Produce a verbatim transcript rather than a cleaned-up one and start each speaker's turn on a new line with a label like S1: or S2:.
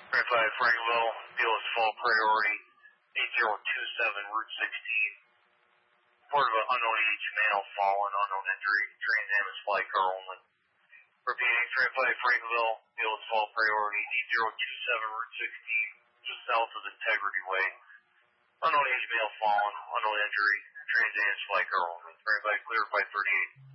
S1: Verify Franklin, deal is full priority, eight zero two seven, Route sixteen. Report of an unknown age male fallen, unknown injury, Trans Am is flight car only. Repeating, Verify Franklin, deal is full priority, eight zero two seven, Route sixteen, just south of Integrity Way. Unknown age male fallen, unknown injury, Trans Am is flight car only. Verify clear, five thirty-eight.